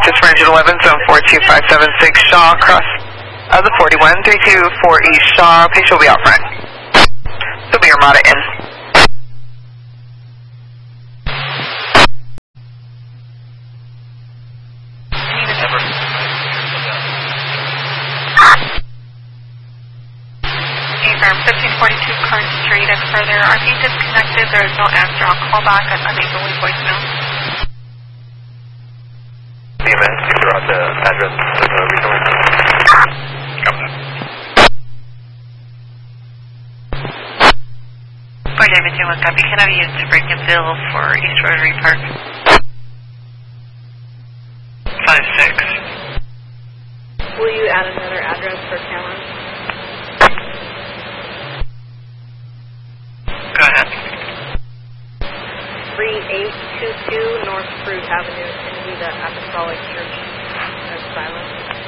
Texas for engine 11, zone 42576 Shaw, cross of the 41, 324 East Shaw, patient will be out front. There'll be Armada in. AFIRM 1542 Current Street and further. RP disconnected. There is no answer. I'll call back at unable with voicemail. BMS, you throw out the address of the regional. Copy that. 4921 copy. Can I be used to break and bill for East Rotary Park? 56. Will you add another address for Cameron? Go ahead. 3822 North Fruit Avenue in the Apostolic Church of Silence.